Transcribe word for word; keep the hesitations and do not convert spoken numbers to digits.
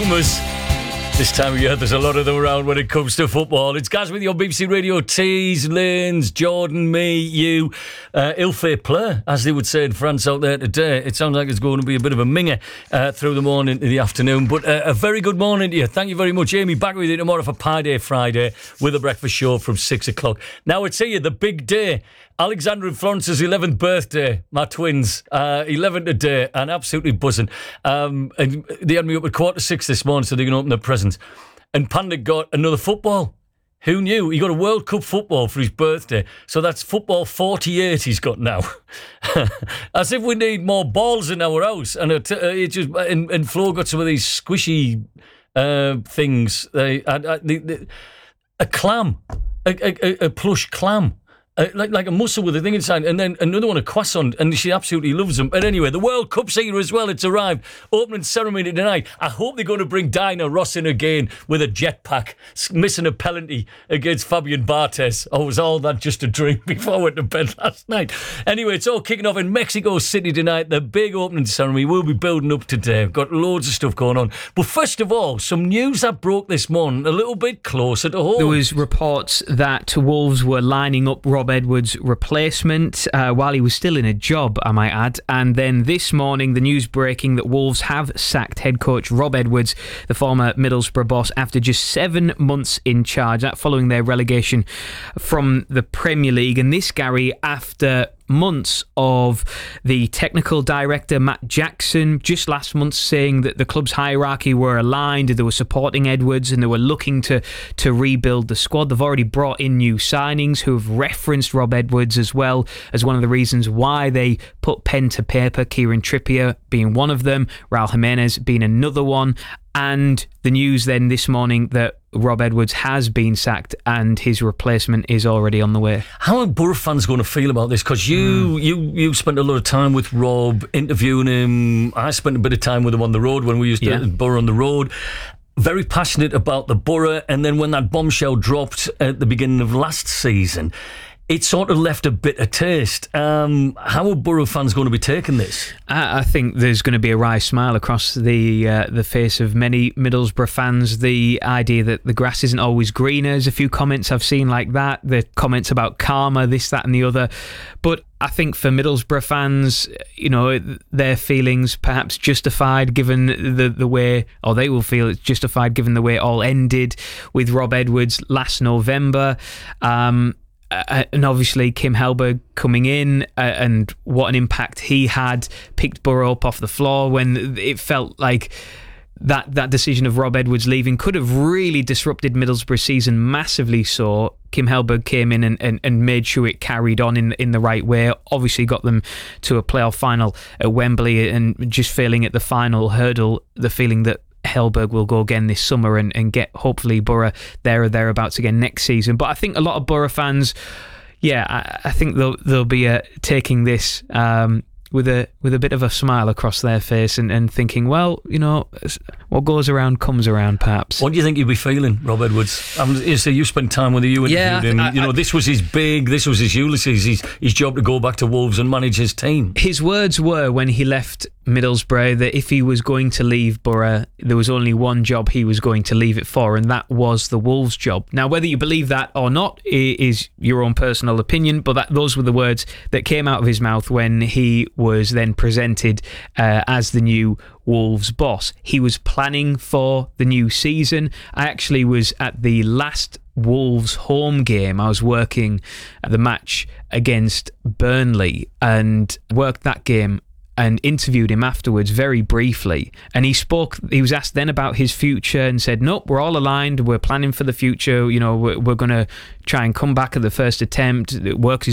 rumours. This time of year, there's a lot of them around when it comes to football. It's Gaz with your B B C Radio Tees, Lanes, Jordan, me, you. Uh, ill-fated play, as they would say in France out there today. It sounds like it's going to be a bit of a minger uh, through the morning to the afternoon. But uh, a very good morning to you. Thank you very much, Amy. Back with you tomorrow for Pie Day Friday with a breakfast show from six o'clock. Now it's here, the big day. Alexander and Florence's eleventh birthday, my twins, uh, eleven today, and absolutely buzzing. Um, and they had me up at quarter to six this morning so they can open their presents. And Panda got another football. Who knew? He got a World Cup football for his birthday. So that's football forty-eight he's got now. As if we need more balls in our house. And it, uh, it just and, and Flo got some of these squishy uh, things. They, uh, uh, the, the, a clam, a, a, a plush clam. Uh, like like a mussel with a thing inside, and then another one, a croissant, and she absolutely loves them. But anyway, the World Cup's here as well. It's arrived. Opening ceremony tonight. I hope they're going to bring Dinah Ross in again with a jetpack, missing a penalty against Fabian Barthez. Or was all that just a dream before I went to bed last night? Anyway, it's all kicking off in Mexico City tonight. The big opening ceremony will be building up today. We've got loads of stuff going on. But first of all, some news that broke this morning, a little bit closer to home. There was reports that Wolves were lining up Rob Edwards' replacement uh, while he was still in a job, I might add. And then this morning, the news breaking that Wolves have sacked head coach Rob Edwards, the former Middlesbrough boss, after just seven months in charge. That following their relegation from the Premier League. And this, Gary, after months of the technical director Matt Jackson just last month saying that the club's hierarchy were aligned, they were supporting Edwards and they were looking to to rebuild the squad. They've already brought in new signings who have referenced Rob Edwards as well as one of the reasons why they put pen to paper, Kieran Trippier being one of them, Raul Jimenez being another one. And the news then this morning that Rob Edwards has been sacked and his replacement is already on the way. How are Borough fans going to feel about this? Because you, mm. you you spent a lot of time with Rob, interviewing him. I spent a bit of time with him on the road when we used to yeah. Borough on the road. Very passionate about the Borough. And then when that bombshell dropped at the beginning of last season, it sort of left a bitter taste. Um, how are Borough fans going to be taking this? I, I think there's going to be a wry smile across the uh, the face of many Middlesbrough fans. The idea that the grass isn't always greener. There's a few comments I've seen like that. The comments about karma, this, that and the other. But I think for Middlesbrough fans, you know, their feelings perhaps justified given the, the way, or they will feel it's justified given the way it all ended with Rob Edwards last November. Um... Uh, and obviously Kim Hellberg coming in uh, and what an impact he had, picked Borough up off the floor when it felt like that that decision of Rob Edwards leaving could have really disrupted Middlesbrough's season massively. So Kim Hellberg came in and, and, and made sure it carried on in, in the right way, obviously got them to a playoff final at Wembley, and just failing at the final hurdle, the feeling that Hellberg will go again this summer and, and get hopefully Borough there or thereabouts again next season. But I think a lot of Borough fans, yeah, I, I think they'll they'll be uh, taking this um, with a with a bit of a smile across their face and, and thinking, well, you know, what goes around comes around, perhaps. What do you think you'd be feeling, Rob Edwards? Um, you say you spent time with him, you interviewed yeah, him. I, you know, I, this was his big, this was his Ulysses, his, his job to go back to Wolves and manage his team. His words were when he left Middlesbrough that if he was going to leave Borough, there was only one job he was going to leave it for, and that was the Wolves job. Now, whether you believe that or not is your own personal opinion, but that those were the words that came out of his mouth when he was then presented uh, as the new Wolves boss. He was planning for the new season. I actually was at the last Wolves home game. I was working at the match against Burnley and worked that game and interviewed him afterwards very briefly. And he spoke, he was asked then about his future and said, nope, we're all aligned, we're planning for the future, you know, we're, we're going to try and come back at the first attempt, work his